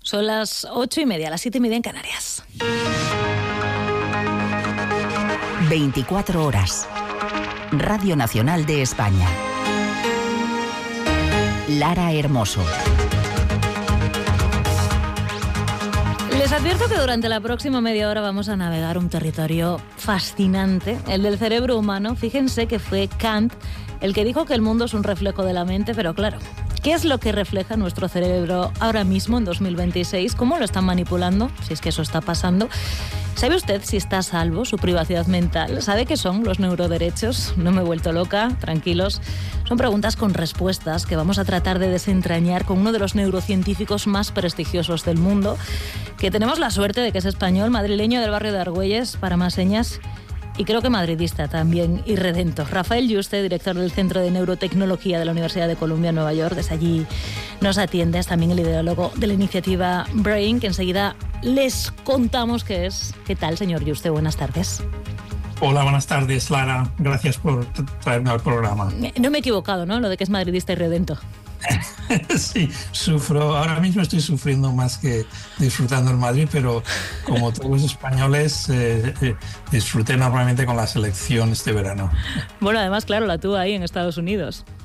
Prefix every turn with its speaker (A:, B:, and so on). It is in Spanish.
A: Son las 8:30, las 7:30 en Canarias.
B: 24 horas. Radio Nacional de España. Lara Hermoso.
A: Les advierto que durante la próxima media hora vamos a navegar un territorio fascinante, el del cerebro humano. Fíjense que fue Kant el que dijo que el mundo es un reflejo de la mente, pero claro, ¿qué es lo que refleja nuestro cerebro ahora mismo en 2026? ¿Cómo lo están manipulando? Si es que eso está pasando. ¿Sabe usted si está a salvo su privacidad mental? ¿Sabe qué son los neuroderechos? No me he vuelto loca, tranquilos. Son preguntas con respuestas que vamos a tratar de desentrañar con uno de los neurocientíficos más prestigiosos del mundo, que tenemos la suerte de que es español, madrileño del barrio de Argüelles, para más señas, y creo que madridista también y redento. Rafael Yuste, director del Centro de Neurotecnología de la Universidad de Columbia en Nueva York. Desde allí nos atiende. Es también el ideólogo de la iniciativa Brain, que enseguida les contamos qué es. ¿Qué tal, señor Yuste? Buenas tardes.
C: Hola, buenas tardes, Lara. Gracias por traerme al programa.
A: No me he equivocado, ¿no? Lo de que es madridista y redento.
C: Sí, ahora mismo estoy sufriendo más que disfrutando en Madrid, pero como todos los españoles disfruté normalmente con la selección este verano.
A: Bueno, además, claro, la tuvo ahí en Estados Unidos.